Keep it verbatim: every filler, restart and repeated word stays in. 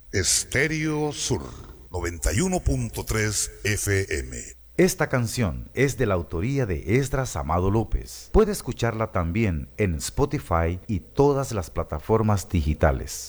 Estéreo Sur noventa y uno punto tres F M. Esta canción es de la autoría de Esdras Amado López. Puede escucharla también en Spotify y todas las plataformas digitales.